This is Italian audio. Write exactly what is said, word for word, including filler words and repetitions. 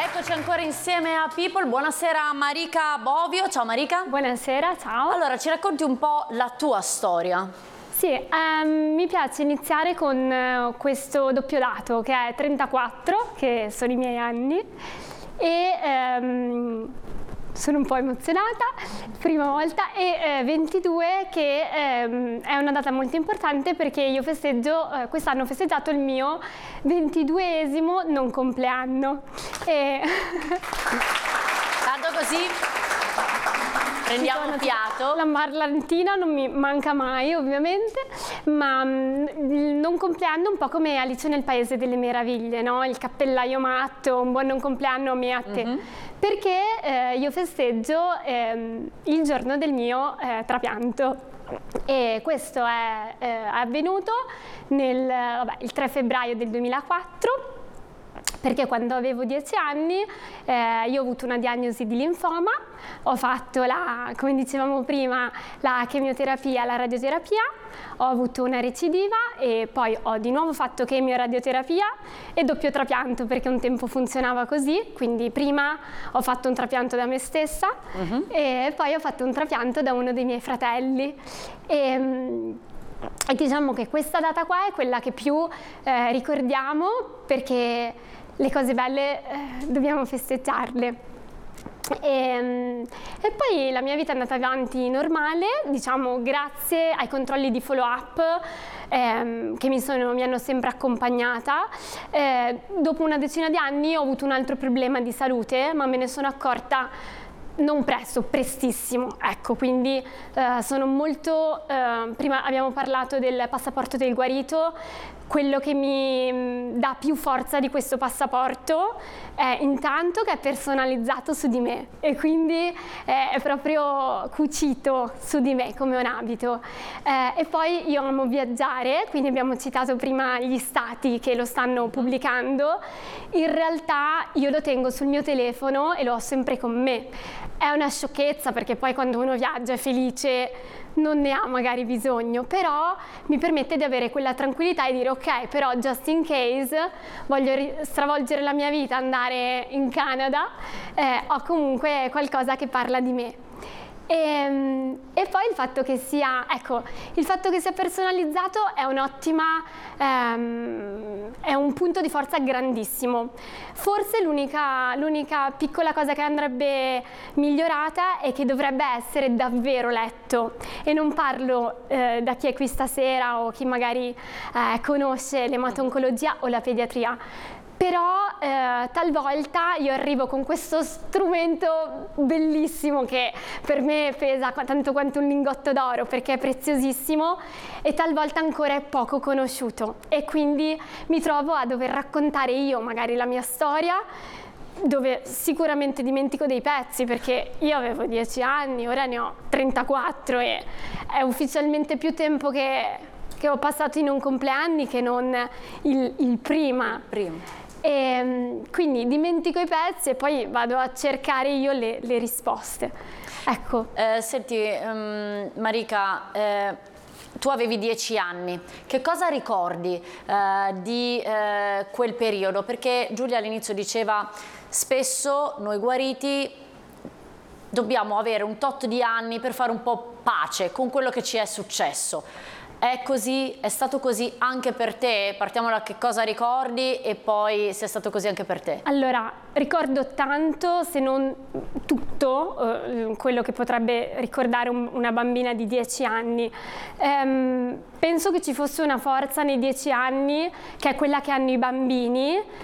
Eccoci ancora insieme a People. Buonasera Marika Bovio. Ciao Marika. Buonasera, ciao. Allora, ci racconti un po' la tua storia? Sì, ehm, mi piace iniziare con eh, questo doppio dato che è trentaquattro, che sono i miei anni, e ehm, sono un po' emozionata, prima volta, e eh, ventidue, che ehm, è una data molto importante perché io festeggio, eh, quest'anno ho festeggiato il mio ventiduesimo non compleanno. E Tanto così prendiamo fiato. La marlantina non mi manca mai, ovviamente, ma mh, il non compleanno è un po' come Alice nel Paese delle Meraviglie, no? Il cappellaio matto, un buon non compleanno a me e a te. Mm-hmm. Perché eh, io festeggio eh, il giorno del mio eh, trapianto. E questo è, eh, è avvenuto nel, vabbè, il tre febbraio del duemilaquattro. Perché quando avevo dieci anni eh, io ho avuto una diagnosi di linfoma, ho fatto, la, come dicevamo prima, la chemioterapia, la radioterapia, ho avuto una recidiva e poi ho di nuovo fatto chemio, radioterapia e doppio trapianto, perché un tempo funzionava così, quindi prima ho fatto un trapianto da me stessa uh-huh. e poi ho fatto un trapianto da uno dei miei fratelli. E, e diciamo che questa data qua è quella che più eh, ricordiamo, perché le cose belle eh, dobbiamo festeggiarle. E, e poi la mia vita è andata avanti normale, diciamo, grazie ai controlli di follow up ehm, che mi, sono, mi hanno sempre accompagnata. Eh, dopo una decina di anni ho avuto un altro problema di salute, ma me ne sono accorta non presto, prestissimo, ecco, quindi eh, sono molto, eh, prima abbiamo parlato del passaporto del guarito, quello che mi mh, dà più forza di questo passaporto è intanto che è personalizzato su di me e quindi eh, è proprio cucito su di me come un abito. Eh, e poi io amo viaggiare, quindi abbiamo citato prima gli stati che lo stanno pubblicando, in realtà io lo tengo sul mio telefono e lo ho sempre con me. È una sciocchezza perché poi quando uno viaggia è felice, non ne ha magari bisogno, però mi permette di avere quella tranquillità e dire ok, però just in case voglio stravolgere la mia vita, andare in Canada, eh, ho comunque qualcosa che parla di me. E, e poi il fatto che sia, ecco, il fatto che sia personalizzato è un'ottima, ehm, è un punto di forza grandissimo. Forse l'unica, l'unica piccola cosa che andrebbe migliorata è che dovrebbe essere davvero letto, e non parlo eh, da chi è qui stasera o chi magari eh, conosce l'ematoncologia o la pediatria. Però eh, talvolta io arrivo con questo strumento bellissimo che per me pesa tanto quanto un lingotto d'oro perché è preziosissimo e talvolta ancora è poco conosciuto, e quindi mi trovo a dover raccontare io magari la mia storia, dove sicuramente dimentico dei pezzi perché io avevo dieci anni, ora ne ho trentaquattro e è ufficialmente più tempo che, che ho passato in un compleanni che non il, il prima. prima. E quindi dimentico i pezzi e poi vado a cercare io le, le risposte. Ecco. Eh, senti, um, Marika, eh, tu avevi dieci anni, che cosa ricordi eh, di eh, quel periodo? Perché Giulia all'inizio diceva spesso noi guariti dobbiamo avere un tot di anni per fare un po' pace con quello che ci è successo. È così? È stato così anche per te? Partiamo da che cosa ricordi e poi se è stato così anche per te. Allora, ricordo tanto, se non tutto, eh, quello che potrebbe ricordare un, una bambina di dieci anni. Ehm, penso che ci fosse una forza nei dieci anni, che è quella che hanno i bambini,